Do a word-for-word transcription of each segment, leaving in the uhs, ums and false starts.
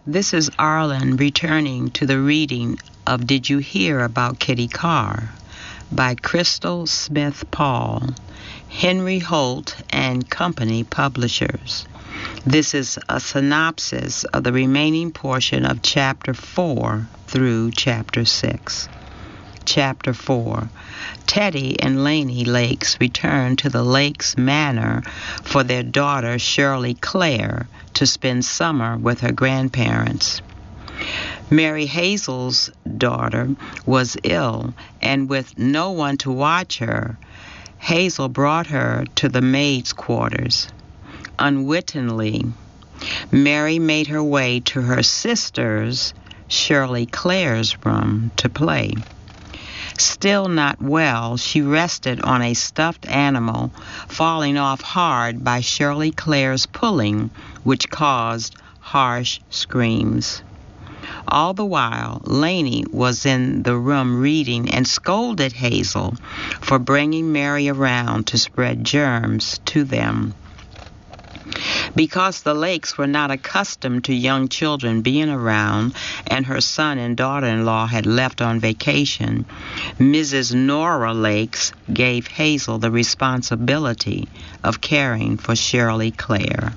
This is Arlen returning to the reading of Did You Hear About Kitty Carr by Crystal Smith Paul, Henry Holt and Company Publishers. This is a synopsis of the remaining portion of Chapter four through Chapter six. Chapter four. Teddy and Laney Lakes returned to the Lakes Manor for their daughter Shirley Clare to spend summer with her grandparents. Mary Hazel's daughter was ill, and with no one to watch her, Hazel brought her to the maids' quarters. Unwittingly, Mary made her way to her sister's, Shirley Clare's room to play. Still not well, she rested on a stuffed animal, falling off hard by Shirley Clare's pulling, which caused harsh screams. All the while, Laney was in the room reading and scolded Hazel for bringing Mary around to spread germs to them. Because the Lakes were not accustomed to young children being around and her son and daughter-in-law had left on vacation, Missus Nora Lakes gave Hazel the responsibility of caring for Shirley Clare.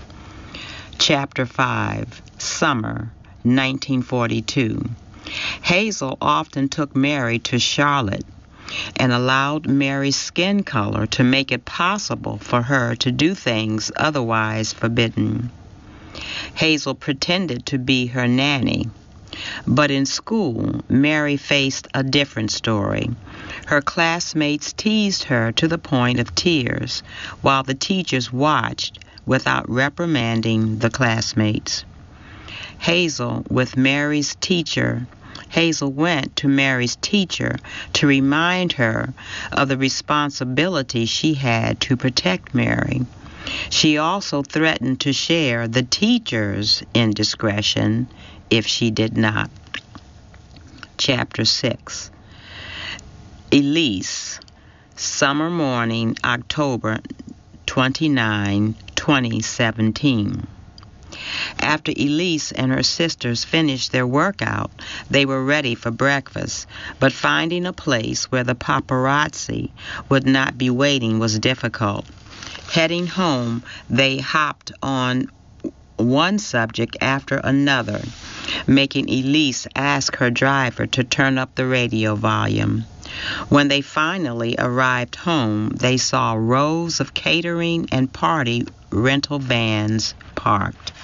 Chapter five. Summer, nineteen forty-two. Hazel often took Mary to Charlotte and allowed Mary's skin color to make it possible for her to do things otherwise forbidden. Hazel pretended to be her nanny, but in school, Mary faced a different story. Her classmates teased her to the point of tears, while the teachers watched without reprimanding the classmates. Hazel, with Mary's teacher, Hazel went to Mary's teacher to remind her of the responsibility she had to protect Mary. She also threatened to share the teacher's indiscretion if she did not. Chapter six. Elise. Summer morning, October twenty-ninth, twenty seventeen. After Elise and her sisters finished their workout, they were ready for breakfast, but finding a place where the paparazzi would not be waiting was difficult. Heading home, they hopped on one subject after another, making Elise ask her driver to turn up the radio volume. When they finally arrived home, they saw rows of catering and party rental vans parked.